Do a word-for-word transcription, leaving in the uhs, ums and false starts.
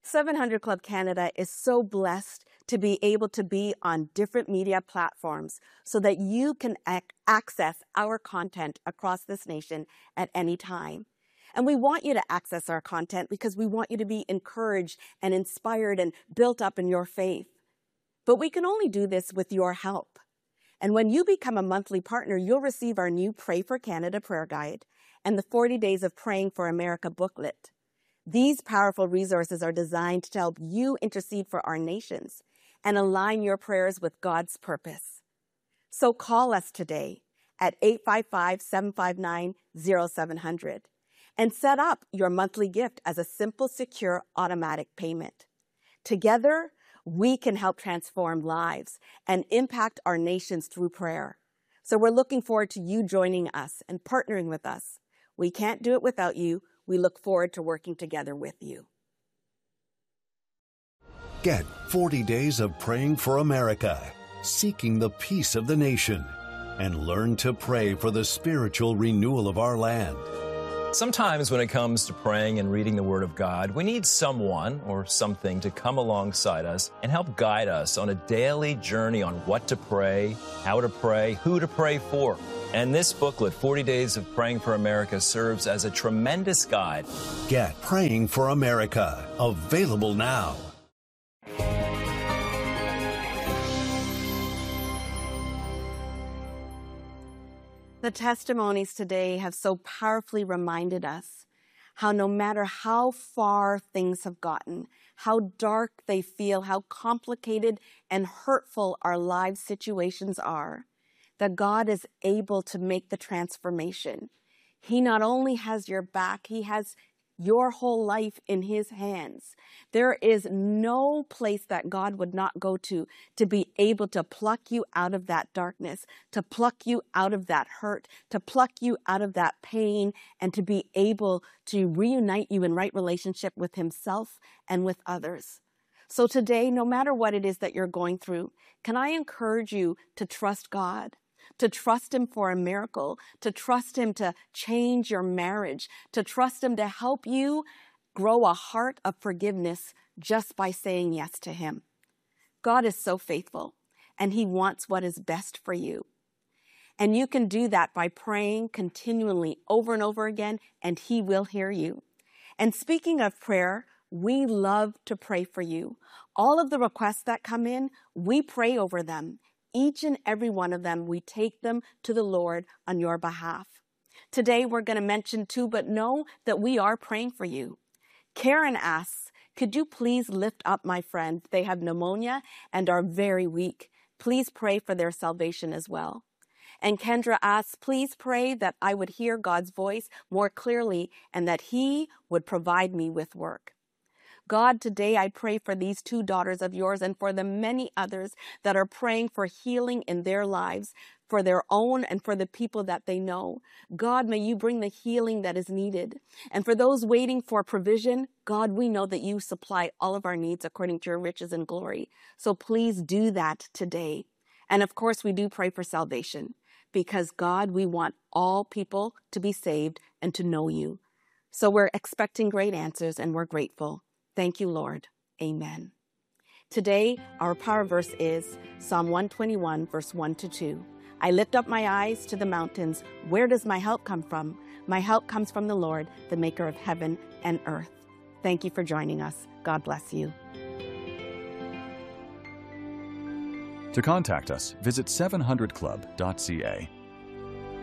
seven hundred Club Canada is so blessed to be able to be on different media platforms so that you can ac- access our content across this nation at any time. And we want you to access our content because we want you to be encouraged and inspired and built up in your faith. But we can only do this with your help. And when you become a monthly partner, you'll receive our new Pray for Canada prayer guide and the forty Days of Praying for America booklet. These powerful resources are designed to help you intercede for our nations and align your prayers with God's purpose. So call us today at eight five five, seven five nine, zero seven zero zero and set up your monthly gift as a simple, secure, automatic payment. Together, we can help transform lives and impact our nations through prayer. So we're looking forward to you joining us and partnering with us. We can't do it without you. We look forward to working together with you. Get forty Days of Praying for America, seeking the peace of the nation, and learn to pray for the spiritual renewal of our land. Sometimes when it comes to praying and reading the Word of God, we need someone or something to come alongside us and help guide us on a daily journey on what to pray, how to pray, who to pray for. And this booklet, forty Days of Praying for America, serves as a tremendous guide. Get Praying for America, available now. The testimonies today have so powerfully reminded us how no matter how far things have gotten, how dark they feel, how complicated and hurtful our life situations are, that God is able to make the transformation. He not only has your back, He has your whole life in His hands. There is no place that God would not go to to be able to pluck you out of that darkness, to pluck you out of that hurt, to pluck you out of that pain, and to be able to reunite you in right relationship with Himself and with others. So today, no matter what it is that you're going through, can I encourage you to trust God? To trust Him for a miracle, to trust Him to change your marriage, to trust Him to help you grow a heart of forgiveness just by saying yes to Him. God is so faithful, and He wants what is best for you. And you can do that by praying continually over and over again, and He will hear you. And speaking of prayer, we love to pray for you. All of the requests that come in, we pray over them. Each and every one of them, we take them to the Lord on your behalf. Today, we're going to mention two, but know that we are praying for you. Karen asks, could you please lift up my friend? They have pneumonia and are very weak. Please pray for their salvation as well. And Kendra asks, please pray that I would hear God's voice more clearly and that He would provide me with work. God, today I pray for these two daughters of yours and for the many others that are praying for healing in their lives, for their own and for the people that they know. God, may you bring the healing that is needed. And for those waiting for provision, God, we know that you supply all of our needs according to your riches and glory. So please do that today. And of course, we do pray for salvation because, God, we want all people to be saved and to know you. So we're expecting great answers and we're grateful. Thank you, Lord. Amen. Today, our power verse is Psalm one twenty-one, verse one to two. I lift up my eyes to the mountains. Where does my help come from? My help comes from the Lord, the maker of heaven and earth. Thank you for joining us. God bless you. To contact us, visit seven hundred club dot c a.